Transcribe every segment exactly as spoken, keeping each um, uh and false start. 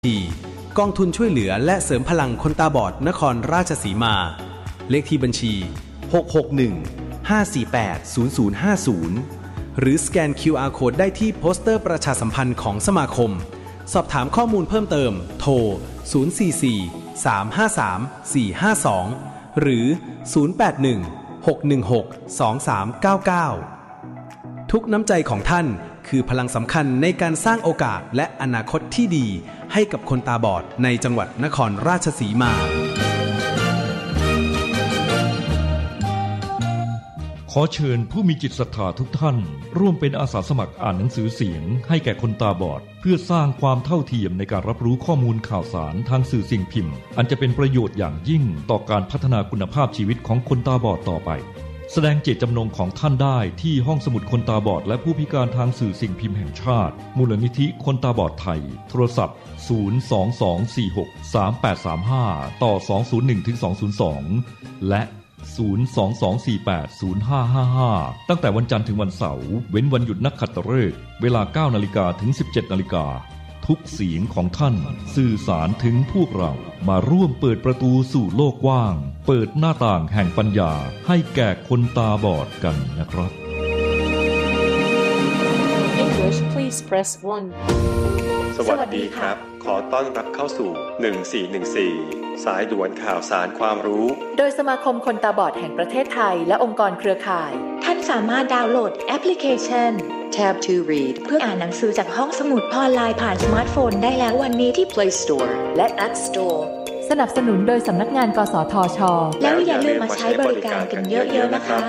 กองทุนช่วยเหลือและเสริมพลังคนตาบอดนครราชสีมาเลขที่บัญชีหก หก หนึ่ง ห้า สี่ แปด ศูนย์ ศูนย์ ห้า ศูนย์หรือสแกน คิว อาร์ Code ได้ที่โปสเตอร์ประชาสัมพันธ์ของสมาคมสอบถามข้อมูลเพิ่มเติมโทรศูนย์ สี่ สี่ สาม ห้า สาม สี่ ห้า สองหรือศูนย์ แปด หนึ่ง หก หนึ่ง หก สอง สาม เก้า เก้าทุกน้ำใจของท่านคือพลังสำคัญในการสร้างโอกาสและอนาคตที่ดีให้กับคนตาบอดในจังหวัดนครราชสีมาขอเชิญผู้มีจิตศรัทธาทุกท่านร่วมเป็นอาสาสมัครอ่านหนังสือเสียงให้แก่คนตาบอดเพื่อสร้างความเท่าเทียมในการรับรู้ข้อมูลข่าวสารทางสื่อสิ่งพิมพ์อันจะเป็นประโยชน์อย่างยิ่งต่อการพัฒนาคุณภาพชีวิตของคนตาบอดต่อไปแสดงเจตจำนงของท่านได้ที่ห้องสมุดคนตาบอดและผู้พิการทางสื่อสิ่งพิมพ์แห่งชาติมูลนิธิคนตาบอดไทยโทรศัพท์ศูนย์ สอง สอง สี่ หก สาม แปด สาม ห้าต่อสอง ศูนย์ หนึ่ง ถึง สอง ศูนย์ สองและศูนย์ สอง สอง สี่ แปด ศูนย์ ห้า ห้า ห้าตั้งแต่วันจันทร์ถึงวันเสาร์เว้นวันหยุดนักขัตฤกษ์เวลา เก้านาฬิกา ถึง สิบเจ็ดนาฬิกาทุกเสียงของท่านสื่อสารถึงพวกเรามาร่วมเปิดประตูสู่โลกกว้างเปิดหน้าต่างแห่งปัญญาให้แก่คนตาบอดกันนะครับ English please press one สวัสดีครับขอต้อนรับเข้าสู่หนึ่งสี่หนึ่งสี่สายด่วนข่าวสารความรู้โดยสมาคมคนตาบอดแห่งประเทศไทยและองค์กรเครือข่ายท่านสามารถดาวน์โหลดแอปพลิเคชัน Tab to Read เพื่ออ่านหนังสือจากห้องสมุดออนไลน์ผ่านสมาร์ทโฟนได้แล้ววันนี้ที่ Play Store และ App Store สนับสนุนโดยสำนักงานกสทช. แล้วอย่าลืมมาใช้บริการกันเยอะๆนะคะ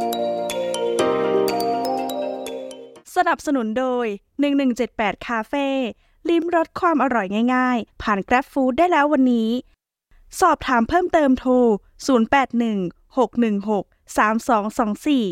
สนับสนุนโดยหนึ่งหนึ่งเจ็ดแปดคาเฟ่ลิ้มรสความอร่อยง่ายๆผ่าน Grab Food ได้แล้ววันนี้สอบถามเพิ่มเติมโทรศูนย์ แปด หนึ่ง หก หนึ่ง หก สาม สอง สอง สี่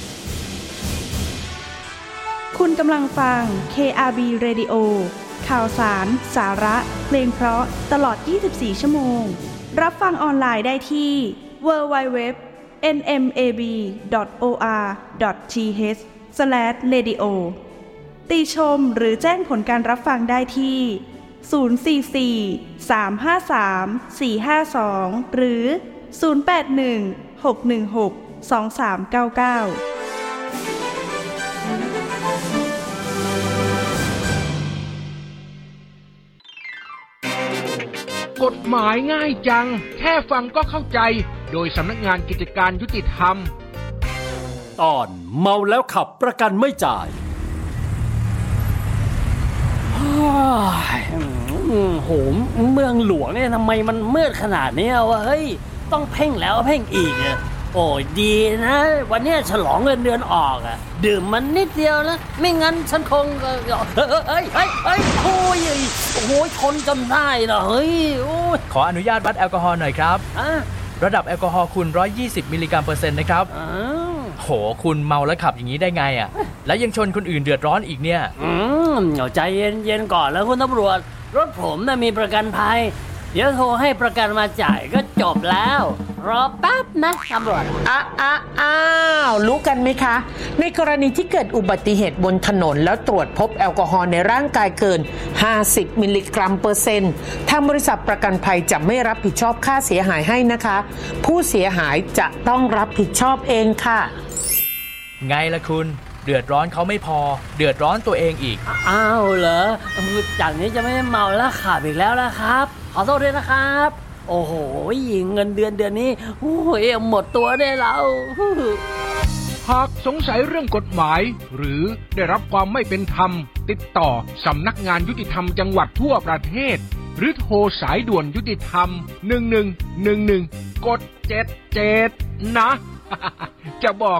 คุณกำลังฟัง เค อาร์ บี Radio ข่าวสารสาระเพลงเพราะตลอดยี่สิบสี่ชั่วโมงรับฟังออนไลน์ได้ที่ ดับเบิลยู ดับเบิลยู ดับเบิลยู ดอท เอ็น เอ็ม เอ บี ดอท โอ อาร์ ดอท ที เอช สแลช เรดิโอ ติชมหรือแจ้งผลการรับฟังได้ที่ศูนย์ สี่ สี่ สาม ห้า สาม สี่ ห้า สองหรือศูนย์ แปด หนึ่ง หก หนึ่ง หก สอง สาม เก้า เก้ากฎหมายง่ายจังแค่ฟังก็เข้าใจโดยสำนักงานกิจการยุติธรรมตอนเมาแล้วขับประกันไม่จ่ายโหเมืองหลวงเนี่ยทำไมมันมืดขนาดนี้วะเฮ้ยต้องเพ่งแล้วเพ่งอีกอ่ะโอ้ยดีนะวันนี้ฉลองเงินเดือนออกอ่ะดื่มมันนิดเดียวนะไม่งั้นฉันคงเฮ้ยเฮ้ยเฮ้ยโอ้ยโอ้ยชนจนได้นะเฮ้ยขออนุญาตวัดแอลกอฮอล์หน่อยครับระดับแอลกอฮอล์คุณหนึ่งร้อยยี่สิบมิลลิกรัมเปอร์เซ็นต์นะครับโหคุณเมาแล้วขับอย่างนี้ได้ไงอ่ะแล้วยังชนคนอื่นเดือดร้อนอีกเนี่ยอืมเอาใจเย็นๆก่อนแล้วคุณตำรวจรถผมน่ะมีประกันภัยเดี๋ยวโทรให้ประกันมาจ่ายก็จบแล้วรอแป๊บนะตำรวจอ้าอ้าอ้าวรู้กันไหมคะในกรณีที่เกิดอุบัติเหตุบนถนนแล้วตรวจพบแอลกอฮอล์ในร่างกายเกินห้าสิบมิลลิกรัมเปอร์เซ็นต์ทางบริษัทประกันภัยจะไม่รับผิดชอบค่าเสียหายให้นะคะผู้เสียหายจะต้องรับผิดชอบเองค่ะไงล่ะคุณเดือดร้อนเขาไม่พอเดือดร้อนตัวเองอีกอ้าวเหรอจากนี้จะไม่เมาแล้วขับอีกแล้วนะครับขอโทษด้วยนะครับโอ้โหเงินเดือนเดือนนี้โอ้ยหมดตัวได้แล้วหากสงสัยเรื่องกฎหมายหรือได้รับความไม่เป็นธรรมติดต่อสำนักงานยุติธรรมจังหวัดทั่วประเทศหรือโทรสายด่วนยุติธรรมหนึ่งหนึ่งหนึ่งหนึ่งกดเจ็ดเจ็ดนะจะบอก